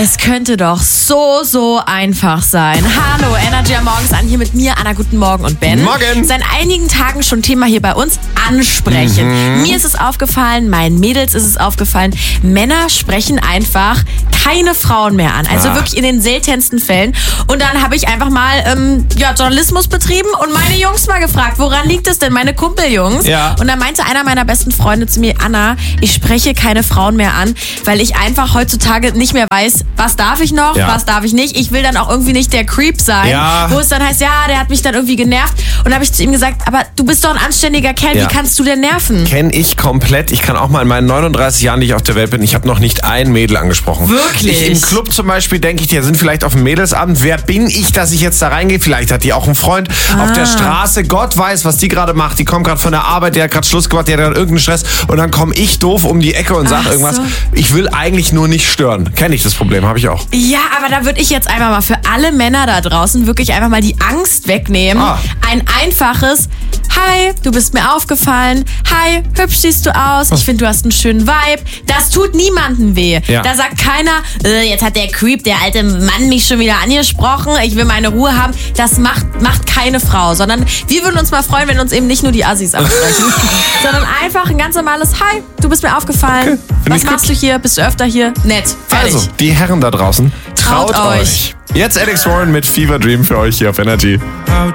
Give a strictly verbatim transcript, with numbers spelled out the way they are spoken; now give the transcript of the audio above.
Es könnte doch so, so einfach sein. Hallo, Energy am Morgens an, hier mit mir, Anna, guten Morgen und Ben. Morgen. Seit einigen Tagen schon Thema hier bei uns, ansprechen. Mhm. Mir ist es aufgefallen, meinen Mädels ist es aufgefallen, Männer sprechen einfach keine Frauen mehr an. Also ah. wirklich in den seltensten Fällen. Und dann habe ich einfach mal ähm, ja, Journalismus betrieben und meine Jungs mal gefragt, woran liegt es denn, meine Kumpeljungs? Ja. Und dann meinte einer meiner besten Freunde zu mir, Anna, ich spreche keine Frauen mehr an, weil ich einfach heutzutage nicht mehr weiß, was darf ich noch, ja. was darf ich nicht. Ich will dann auch irgendwie nicht der Creep sein, ja. wo es dann heißt, ja, der hat mich dann irgendwie genervt. Und dann habe ich zu ihm gesagt, aber du bist doch ein anständiger Kerl, ja. wie kannst du denn nerven? Kenn ich komplett. Ich kann auch mal in meinen neununddreißig Jahren, die ich auf der Welt bin, ich habe noch nicht ein Mädel angesprochen. Wirklich? Ich, Im Club zum Beispiel denke ich, die sind vielleicht auf dem Mädelsabend. Wer bin ich, dass ich jetzt da reingehe? Vielleicht hat die auch einen Freund ah. auf der Straße. Gott weiß, was die gerade macht. Die kommt gerade von der Arbeit, die hat gerade Schluss gemacht, die hat gerade irgendeinen Stress. Und dann komme ich doof um die Ecke und sage irgendwas. So. Ich will eigentlich nur nicht stören. Kenne ich das Problem, habe ich auch. Ja, aber da würde ich jetzt einfach mal für alle Männer da draußen wirklich einfach mal die Angst wegnehmen. Ah. Ein einfaches Hi, du bist mir aufgefallen. Hi, hübsch siehst du aus. Ich finde, du hast einen schönen Vibe. Das tut niemandem weh. Ja. Da sagt keiner, äh, jetzt hat der Creep, der alte Mann, mich schon wieder angesprochen. Ich will meine Ruhe haben. Das macht, macht keine Frau. Sondern wir würden uns mal freuen, wenn uns eben nicht nur die Assis ansprechen. sondern einfach ein ganz normales Hi, du bist mir aufgefallen. Okay. Was machst gut. du hier? Bist du öfter hier? Nett. Fertig. Also, die Herren da draußen, traut, traut euch. euch. Jetzt Alex Warren mit Fever Dream für euch hier auf Energy.